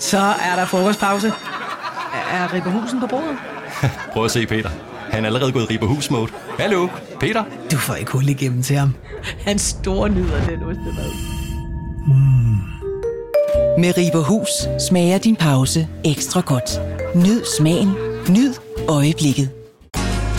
Så er der frokostpause. Er Ripperhusen på bordet? Prøv at se Peter. Han er allerede gået Ripperhus-mode. Hallo, Peter? Du får ikke hul igennem til ham. Han store nyder den ostemad. Med Ripperhus smager din pause ekstra godt. Nyd smagen. Nyd øjeblikket.